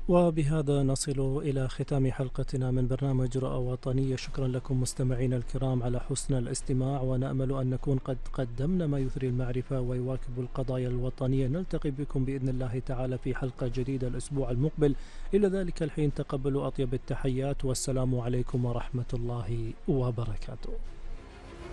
وبهذا نصل إلى ختام حلقتنا من برنامج رؤى وطنية. شكرا لكم مستمعينا الكرام على حسن الاستماع، ونأمل أن نكون قد قدمنا ما يثري المعرفة ويواكب القضايا الوطنية. نلتقي بكم بإذن الله تعالى في حلقة جديدة الأسبوع المقبل. إلى ذلك الحين تقبلوا أطيب التحيات، والسلام عليكم ورحمة الله وبركاته.